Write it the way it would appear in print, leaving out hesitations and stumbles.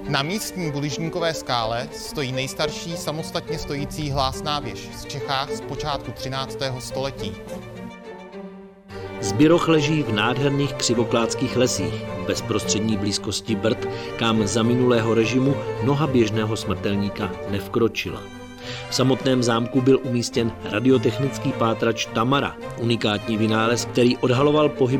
Na místní Buližníkové skále stojí nejstarší samostatně stojící hlásná věž v Čechách z počátku 13. století. Zbiroch leží v nádherných křivoklátských lesích v bezprostřední blízkosti Brd, kam za minulého režimu noha běžného smrtelníka nevkročila. V samotném zámku byl umístěn radiotechnický pátrač Tamara, unikátní vynález, který odhaloval pohyb